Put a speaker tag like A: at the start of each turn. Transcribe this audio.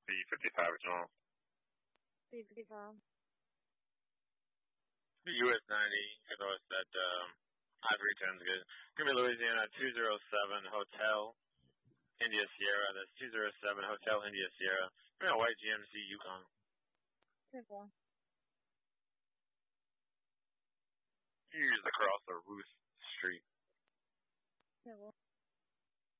A: B55 original.
B: B55.
C: US 90, I know it's that, Ivory 10's good. Give me Louisiana 207 Hotel, India Sierra. That's 207 Hotel, India Sierra. Give me a white GMC Yukon.
B: 10-4.
A: Here's across the Ruth Street.
B: 10-4.